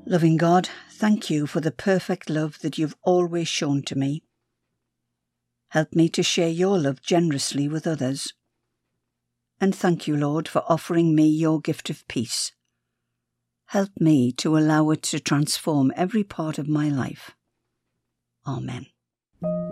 Loving God, thank you for the perfect love that you've always shown to me. Help me to share your love generously with others. And thank you, Lord, for offering me your gift of peace. Help me to allow it to transform every part of my life. Amen.